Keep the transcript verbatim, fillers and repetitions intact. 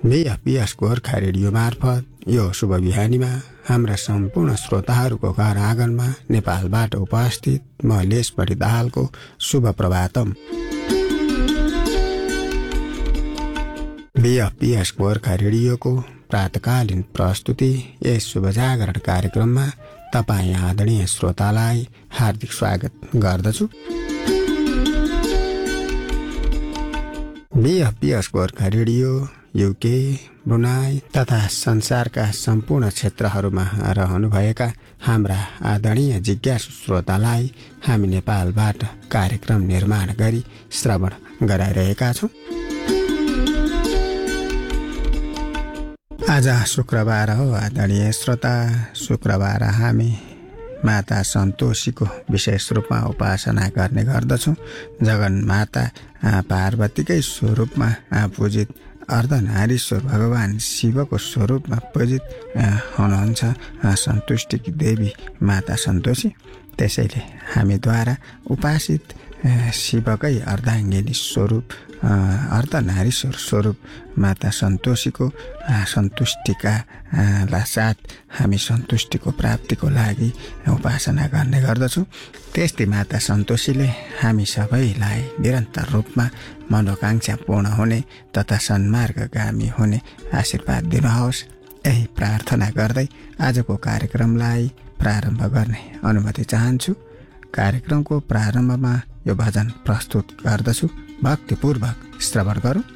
बिएफपिएस Gorkha radio मार्फत यो शुभ बिहानीमा हाम्रा सम्पूर्ण श्रोताहरूको घर आँगनमा नेपालबाट उपस्थित म लेसबढी दाहालको शुभ प्रभातम। बिएफपिएस गोर्खा रेडियोको प्रातकालीन प्रस्तुति यस शुभ जागरण कार्यक्रममा तपाईँ आदरणीय श्रोतालाई हार्दिक स्वागत गर्दछु। बिएफपिएस गोर्खा रेडियो युके, ब्रुनाई तथा संसारका सम्पूर्ण क्षेत्रहरूमा रहनुभएका हाम्रा आदरणीय जिज्ञासु श्रोतालाई हामी नेपालबाट कार्यक्रम निर्माण गरी श्रवण गराइरहेका छौँ। आज शुक्रबार हो आदरणीय श्रोता। शुक्रबार हामी माता सन्तोषीको विशेष रूपमा उपासना गर्ने गर्दछौँ। जगन्माता पार्वतीकै स्वरूपमा पूजित अर्धनारीश्वर भगवान शिवको स्वरूपमा पूजित हुनुहुन्छ सन्तुष्टिकी देवी माता सन्तोषी। त्यसैले हामीद्वारा उपासित शिवकै अर्धाङ्गिनी स्वरूप अर्धनारीश्वर स्वरूप माता सन्तोषीको सन्तुष्टिका साथ हामी सन्तुष्टिको प्राप्तिको लागि उपासना गर्ने गर्दछौँ। त्यस्तै माता सन्तोषीले हामी सबैलाई निरन्तर रूपमा मनोकांक्षा पूर्ण हुने तथा सन्मार्गगामी हुने आशीर्वाद दिनुहोस्। यही प्रार्थना गर्दै आजको कार्यक्रमलाई प्रारम्भ गर्ने अनुमति चाहन्छु। कार्यक्रमको प्रारम्भमा यो भजन प्रस्तुत गर्दछु, भक्तिपूर्वक श्रवण गरौँ।